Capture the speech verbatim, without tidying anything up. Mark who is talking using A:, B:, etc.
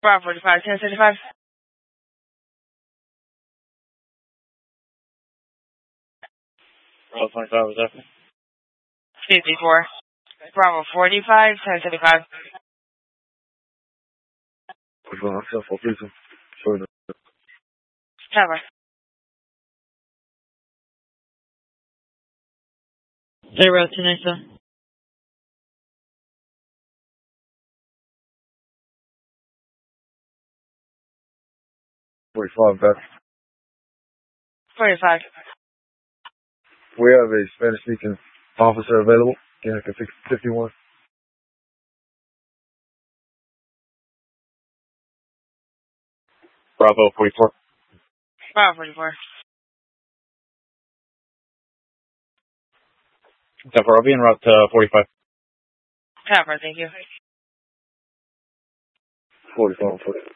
A: Bravo forty-five, ten seventy-five.
B: Bravo twenty-five, what's up?
A: fifty-four. Bravo forty-five, ten seventy-five.
C: forty-five, ten forty-five. Sorry.
A: Cover.
D: Zero to Nisa.
C: forty-five, back.
A: forty-five.
C: We have a Spanish-speaking officer available. Yeah, fifty-one.
B: Bravo forty-four.
A: Bravo forty-four.
B: Cover, I'll be en route to forty-five.
A: Cover, thank you.
C: forty-five, forty.